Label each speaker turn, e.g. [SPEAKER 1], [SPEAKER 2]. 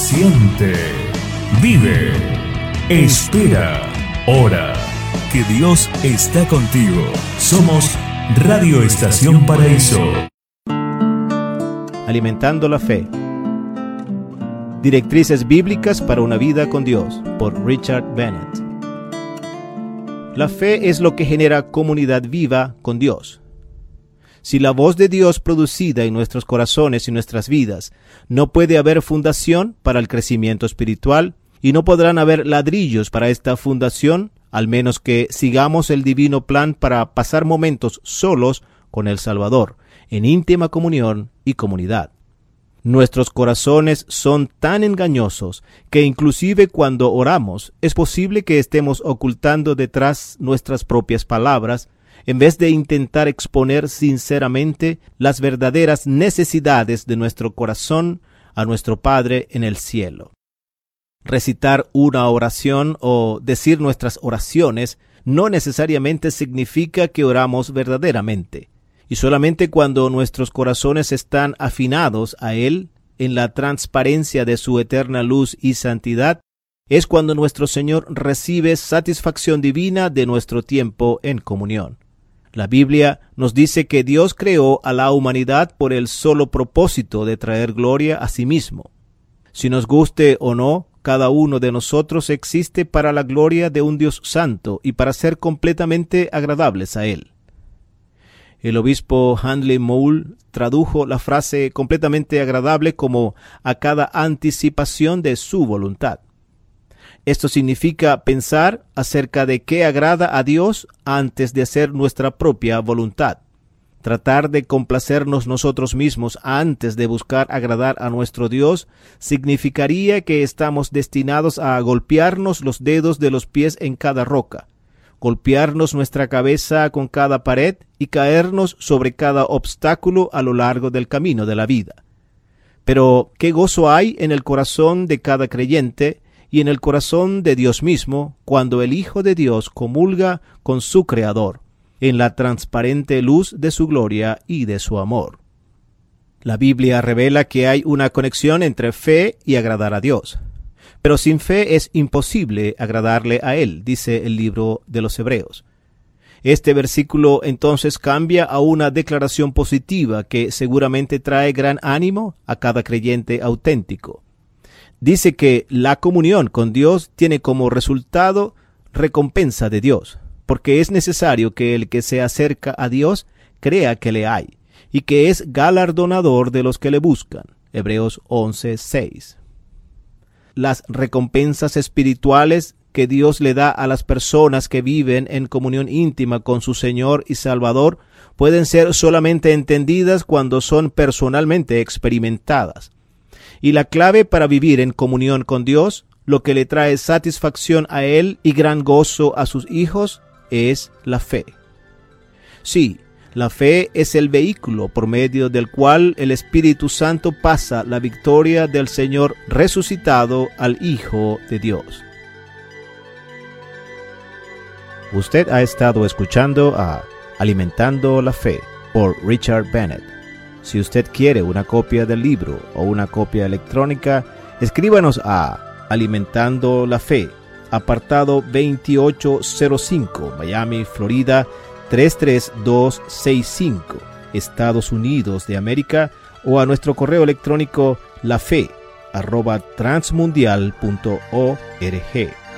[SPEAKER 1] siente, vive, espera, ora, que Dios está contigo. Somos Radio Estación Paraíso.
[SPEAKER 2] Alimentando la fe. Directrices bíblicas para una vida con Dios, por Richard Bennett. La fe es lo que genera comunidad viva con Dios. Si la voz de Dios producida en nuestros corazones y nuestras vidas, no puede haber fundación para el crecimiento espiritual y no podrán haber ladrillos para esta fundación, al menos que sigamos el divino plan para pasar momentos solos con el Salvador, en íntima comunión y comunidad. Nuestros corazones son tan engañosos que inclusive cuando oramos es posible que estemos ocultando detrás nuestras propias palabras en vez de intentar exponer sinceramente las verdaderas necesidades de nuestro corazón a nuestro Padre en el cielo. Recitar una oración o decir nuestras oraciones no necesariamente significa que oramos verdaderamente. Y solamente cuando nuestros corazones están afinados a Él, en la transparencia de su eterna luz y santidad, es cuando nuestro Señor recibe satisfacción divina de nuestro tiempo en comunión. La Biblia nos dice que Dios creó a la humanidad por el solo propósito de traer gloria a sí mismo. Si nos guste o no, cada uno de nosotros existe para la gloria de un Dios santo y para ser completamente agradables a Él. El obispo Handley Moule tradujo la frase completamente agradable como a cada anticipación de su voluntad. Esto significa pensar acerca de qué agrada a Dios antes de hacer nuestra propia voluntad. Tratar de complacernos nosotros mismos antes de buscar agradar a nuestro Dios significaría que estamos destinados a golpearnos los dedos de los pies en cada roca, golpearnos nuestra cabeza con cada pared y caernos sobre cada obstáculo a lo largo del camino de la vida. Pero ¿qué gozo hay en el corazón de cada creyente y en el corazón de Dios mismo cuando el Hijo de Dios comulga con su Creador, en la transparente luz de su gloria y de su amor? La Biblia revela que hay una conexión entre fe y agradar a Dios. Pero sin fe es imposible agradarle a Él, dice el libro de los Hebreos. Este versículo entonces cambia a una declaración positiva que seguramente trae gran ánimo a cada creyente auténtico. Dice que la comunión con Dios tiene como resultado recompensa de Dios, porque es necesario que el que se acerca a Dios crea que le hay, y que es galardonador de los que le buscan. Hebreos 11:6. Las recompensas espirituales que Dios le da a las personas que viven en comunión íntima con su Señor y Salvador pueden ser solamente entendidas cuando son personalmente experimentadas. Y la clave para vivir en comunión con Dios, lo que le trae satisfacción a Él y gran gozo a sus hijos, es la fe. Sí, la fe es el vehículo por medio del cual el Espíritu Santo pasa la victoria del Señor resucitado al Hijo de Dios. Usted ha estado escuchando a Alimentando la Fe por Richard Bennett. Si usted quiere una copia del libro o una copia electrónica, escríbanos a Alimentando la Fe, apartado 2805, Miami, Florida 33265, Estados Unidos de América, o a nuestro correo electrónico lafe@transmundial.org.